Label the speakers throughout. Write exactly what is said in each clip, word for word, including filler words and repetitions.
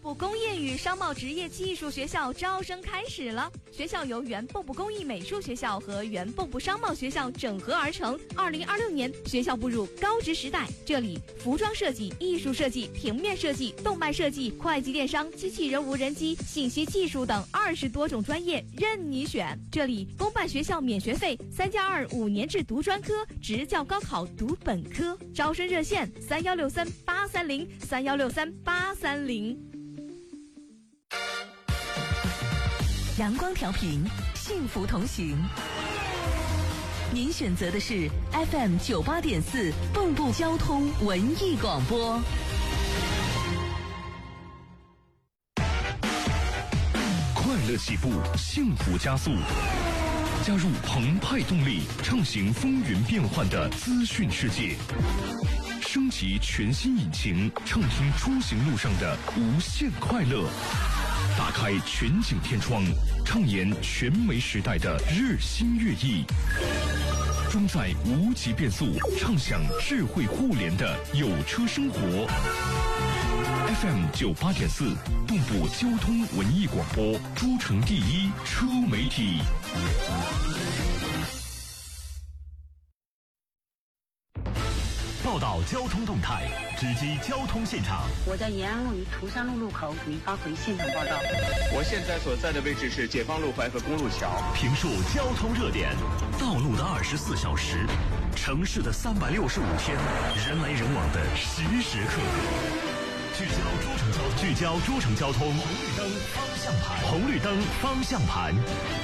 Speaker 1: 部工业与商贸职业技术学校招生开始了。学校由原蚌埠工艺美术学校和原蚌埠商贸学校整合而成。二零二六年，学校步入高职时代，这里服装设计、艺术设计、平面设计、动漫设计、会计电商、机器人无人机、信息技术等二十多种专业任你选。这里公办学校免学费，三加二五年制读专科，职教高考读本科。招生热线：三幺六三八三零三幺六三八三零。
Speaker 2: 阳光调频，幸福同行。您选择的是 F M 九八点四蚌埠交通文艺广播。
Speaker 3: 快乐起步，幸福加速。加入澎湃动力，畅行风云变幻的资讯世界。升级全新引擎，畅听出行路上的无限快乐。打开全景天窗，畅言全媒时代的日新月异。装载无极变速，畅享智慧互联的有车生活。F M 九八点四，蚌埠交通文艺广播，诸城第一车媒体。
Speaker 4: 报道交通动态，直击交通现场。
Speaker 5: 我在延安路与涂山路路口给您发回现场报道。
Speaker 6: 我现在所在的位置是解放路淮河公路桥。
Speaker 4: 评述交通热点，道路的二十四小时，城市的三百六十五天，人来人往的时时刻刻。聚焦诸城交通，聚焦诸城交通，红绿灯方向盘，红绿灯方向盘。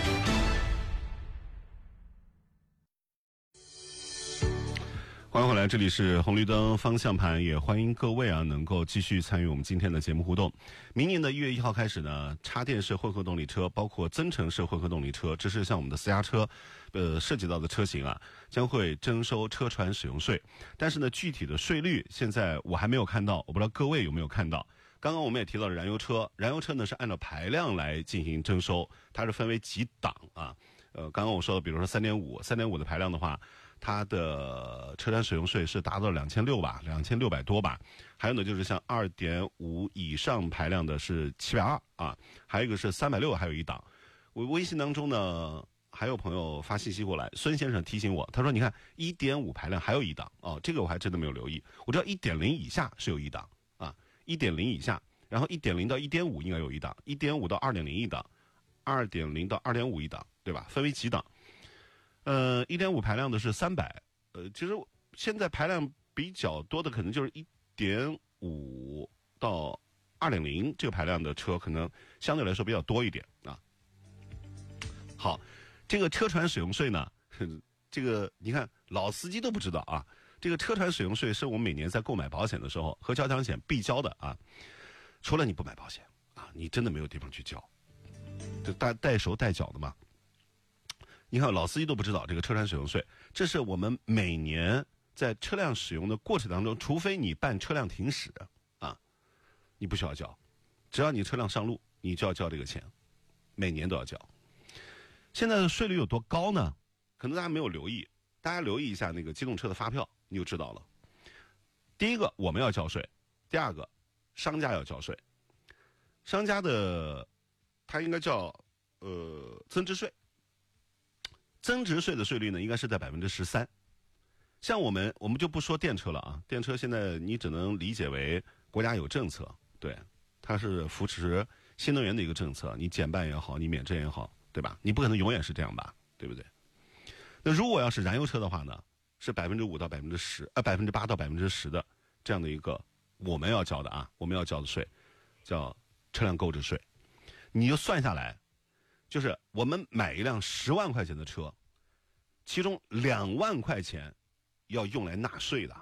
Speaker 7: 欢迎回来，这里是红绿灯方向盘，也欢迎各位啊能够继续参与我们今天的节目互动。明年的一月一号开始呢，插电式混合动力车，包括增程式混合动力车，这是像我们的私家车，呃涉及到的车型啊，将会征收车船使用税。但是呢，具体的税率现在我还没有看到，我不知道各位有没有看到。刚刚我们也提到了燃油车，燃油车呢是按照排量来进行征收，它是分为几档啊。呃，刚刚我说的，比如说三点五，三点五的排量的话，它的车船使用税是达到两千六吧，两千六百多吧。还有呢，就是像二点五以上排量的是七百二啊，还有一个是三百六，还有一档。我微信当中呢，还有朋友发信息过来，孙先生提醒我，他说：“你看一点五排量还有一档哦，这个我还真的没有留意。我知道一点零以下是有一档啊，一点零以下，然后一点零到一点五应该有一档，一点五到二点零一档，二点零到二点五一档，对吧？分为几档？呃，一点五排量的是三百，呃，其实现在排量比较多的可能就是一点五到二点零这个排量的车，可能相对来说比较多一点啊。好，这个车船使用税呢，这个你看老司机都不知道啊。这个车船使用税是我们每年在购买保险的时候和交强险必交的啊。除了你不买保险啊，你真的没有地方去交，就带带手带脚的嘛。你看老司机都不知道这个车船使用税，这是我们每年在车辆使用的过程当中，除非你办车辆停驶啊，你不需要交，只要你车辆上路，你就要交这个钱，每年都要交。现在的税率有多高呢？可能大家没有留意，大家留意一下那个机动车的发票，你就知道了。第一个我们要交税，第二个商家要交税。商家的它应该叫呃增值税。增值税的税率呢，应该是在百分之十三。像我们，我们就不说电车了啊，电车现在你只能理解为国家有政策，对，它是扶持新能源的一个政策，你减半也好，你免征也好，对吧？你不可能永远是这样吧，对不对？那如果要是燃油车的话呢，是百分之五到百分之十，呃，百分之八到百分之十的这样的一个我们要交的啊，我们要交的税，叫车辆购置税，你就算下来。就是我们买一辆十万块钱的车，其中两万块钱要用来纳税的。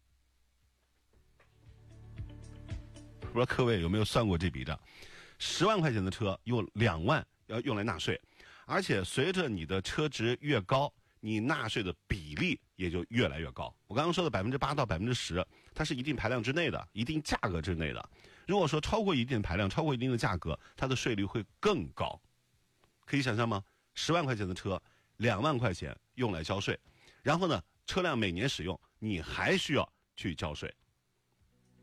Speaker 7: 不知道各位有没有算过这笔账？十万块钱的车用两万要用来纳税，而且随着你的车值越高，你纳税的比例也就越来越高。我刚刚说的百分之八到百分之十，它是一定排量之内的，一定价格之内的。如果说超过一定排量，超过一定的价格，它的税率会更高。可以想象吗？十万块钱的车，两万块钱用来交税，然后呢，车辆每年使用，你还需要去交税。